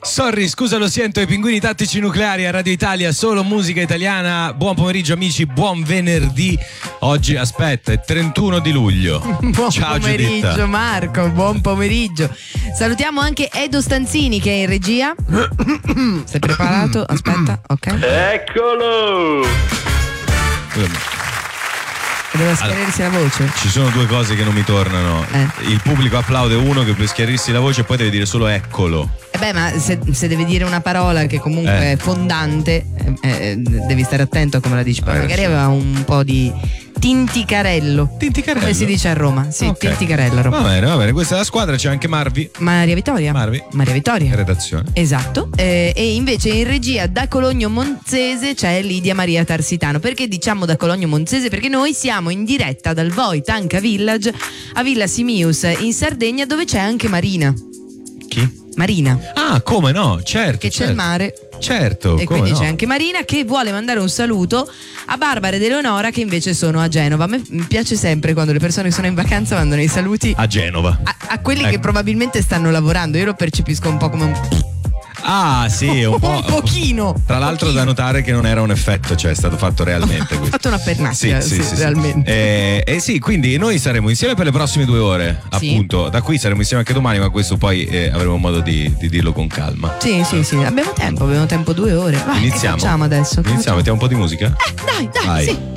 Sorry, scusa, lo sento, i pinguini tattici nucleari a Radio Italia, solo musica italiana. Buon pomeriggio amici, buon venerdì. Oggi, aspetta, è 31 di luglio. Buon Ciao pomeriggio Giuditta. Marco, buon pomeriggio. Salutiamo anche Edo Stanzini che è in regia. Sei preparato? Aspetta, ok. Eccolo! Deve schiarirsi la voce. Ci sono due cose che non mi tornano. Il pubblico applaude uno che per schiarirsi la voce e poi deve dire solo eccolo. Beh, ma se deve dire una parola che comunque è fondante, devi stare attento a come la dici. Poi magari aveva un po' di tinticarello. Tinticarello? Come si dice a Roma? Sì, Ok. tinticarello a Roma. Va bene, questa è la squadra, c'è anche Marvi. Maria Vittoria. Maria Vittoria. Redazione. Esatto, e invece in regia da Cologno Monzese c'è Lidia Maria Tarsitano. Perché diciamo da Cologno Monzese? Perché noi siamo in diretta dal Voi Tanca Village a Villa Simius in Sardegna, dove c'è anche Marina. Chi? Marina. Ah, come no? Certo. Che c'è il mare. Certo. E come quindi no? c'è anche Marina che vuole mandare un saluto a Barbara ed Eleonora che invece sono a Genova. A me piace sempre quando le persone che sono in vacanza mandano i saluti A Genova. a quelli che probabilmente stanno lavorando. Io lo percepisco un po' come un Ah, sì, un po'. un pochino. Tra l'altro da notare che non era un effetto, cioè è stato fatto realmente Ho questo. fatto una pernacchia, sì, realmente. Sì, quindi noi saremo insieme per le prossime 2 ore, Sì. appunto. Da qui saremo insieme anche domani, ma questo poi avremo modo di dirlo con calma. Sì, abbiamo tempo 2 ore. Vai, Iniziamo. Che facciamo adesso? Che Iniziamo, mettiamo un po' di musica? facciamo? Dai, Vai. sì.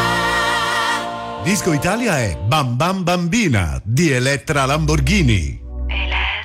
Disco Italia è Bam Bam Bambina di Elettra Lamborghini.